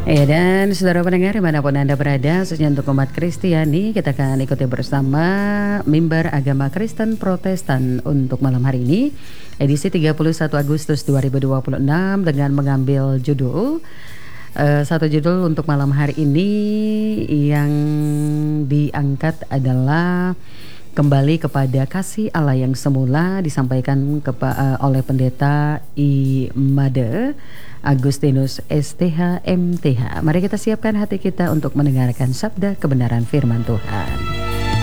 Ya, dan saudara pendengar dimanapun Anda berada, khususnya untuk umat Kristiani, kita akan ikuti bersama Mimbar Agama Kristen Protestan untuk malam hari ini, edisi 31 Agustus 2026 dengan mengambil judul, satu judul untuk malam hari ini yang diangkat adalah kembali kepada kasih Allah yang semula, disampaikan oleh Pendeta Imade Agustinus STH MTH. Mari kita siapkan hati kita untuk mendengarkan sabda kebenaran firman Tuhan.